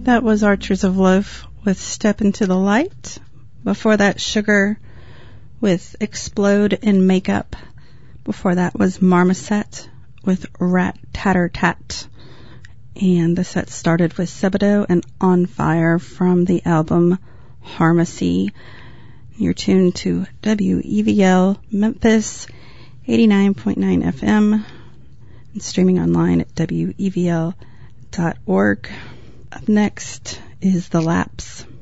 That was Archers of Loaf with Step Into the Light. Before that, Sugar with Explode in Makeup. Before that was Marmoset with Rat Tatter Tat. And the set started with Sebado and On Fire from the album Harmacy. You're tuned to WEVL Memphis 89.9 FM and streaming online at WEVL.org. Up next is The Lapse.